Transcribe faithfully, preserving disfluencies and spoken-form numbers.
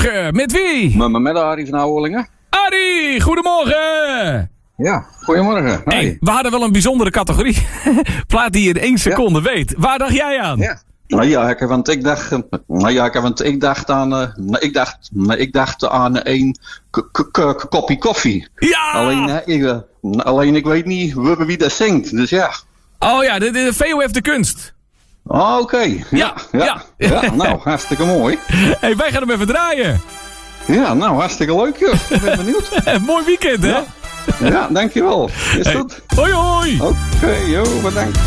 Goedemorgen, met wie? Met, met Arie van Ouwelingen. Arie, goedemorgen. Ja, goedemorgen. Hey, we hadden wel een bijzondere categorie. Plaat die je in één seconde ja. weet. Waar dacht jij aan? Ja. Nou ja, want ik dacht, nou ja, want ik dacht aan, uh, ik dacht, ik dacht aan een kopje koffie. Ja! Alleen, ik, alleen ik weet niet wie dat zingt, dus ja. Oh ja, de, de V O F de kunst. Oh, oké. Okay. Ja, ja, ja. ja. Ja, nou, hartstikke mooi. Hey, wij gaan hem even draaien. Ja, nou, hartstikke leuk, joh. Ik ben benieuwd. Mooi weekend, hè? Ja, ja dankjewel. Is hey. goed? Hoi, hoi. Oké, okay, joh, bedankt.